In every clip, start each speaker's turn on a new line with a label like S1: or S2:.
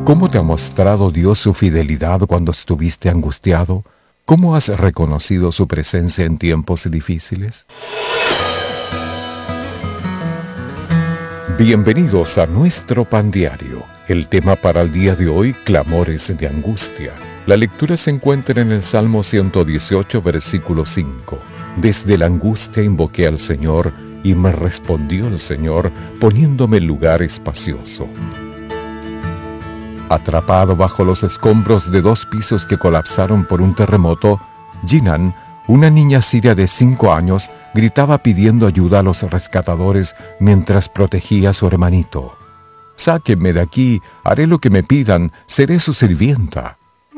S1: ¿Cómo te ha mostrado Dios su fidelidad cuando estuviste angustiado? ¿Cómo has reconocido su presencia en tiempos difíciles? Bienvenidos a nuestro pan diario. El tema para el día de hoy, clamores de angustia. La lectura se encuentra en el Salmo 118, versículo 5. Desde la angustia invoqué al Señor, y me respondió el Señor, poniéndome en lugar espacioso. Atrapado bajo los escombros de 2 pisos que colapsaron por un terremoto, Jinan, una niña siria de 5 años, gritaba pidiendo ayuda a los rescatadores mientras protegía a su hermanito. «Sáquenme de aquí, haré lo que me pidan, seré su sirvienta».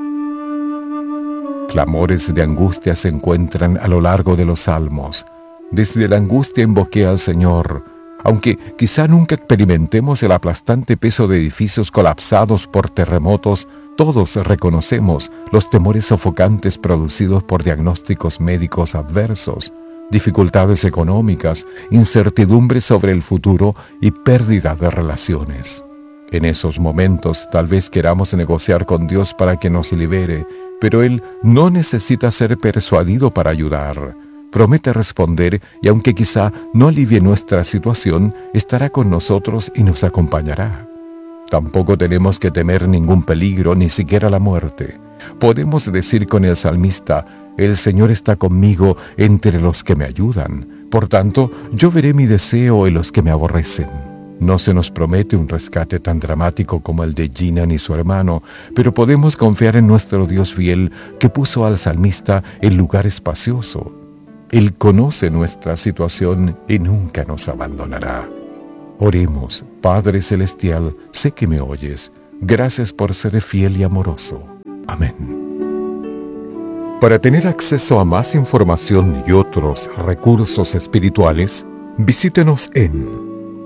S1: Clamores de angustia se encuentran a lo largo de los salmos. Desde la angustia invoqué al Señor. Aunque quizá nunca experimentemos el aplastante peso de edificios colapsados por terremotos, todos reconocemos los temores sofocantes producidos por diagnósticos médicos adversos, dificultades económicas, incertidumbre sobre el futuro y pérdida de relaciones. En esos momentos tal vez queramos negociar con Dios para que nos libere, pero Él no necesita ser persuadido para ayudar. Promete responder y aunque quizá no alivie nuestra situación, estará con nosotros y nos acompañará. Tampoco tenemos que temer ningún peligro, ni siquiera la muerte. Podemos decir con el salmista, «El Señor está conmigo entre los que me ayudan. Por tanto, yo veré mi deseo en los que me aborrecen». No se nos promete un rescate tan dramático como el de Jinan y su hermano, pero podemos confiar en nuestro Dios fiel que puso al salmista en lugar espacioso. Él conoce nuestra situación y nunca nos abandonará. Oremos. Padre Celestial, sé que me oyes. Gracias por ser fiel y amoroso. Amén. Para tener acceso a más información y otros recursos espirituales, visítenos en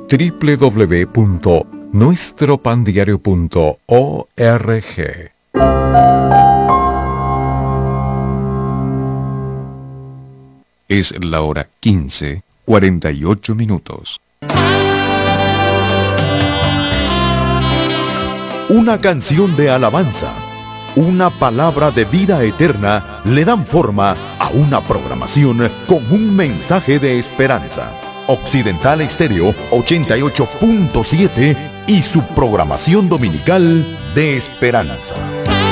S1: www.nuestropandiario.org.
S2: Es la hora 15:48.
S3: Una canción de alabanza, una palabra de vida eterna le dan forma a una programación con un mensaje de esperanza. Occidental Estéreo 88.7 y su programación dominical de esperanza.